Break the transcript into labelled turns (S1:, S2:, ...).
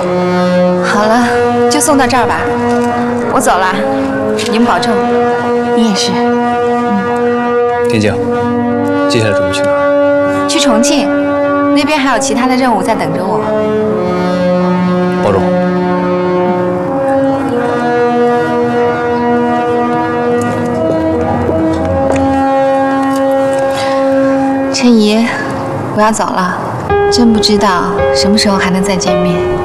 S1: 好了，就送到这儿吧。我走了，你们保重。你也是。
S2: 田静，接下来准备去哪儿？
S1: 去重庆，那边还有其他的任务在等着我。
S2: 保重。
S1: 陈怡，我要走了，真不知道什么时候还能再见面。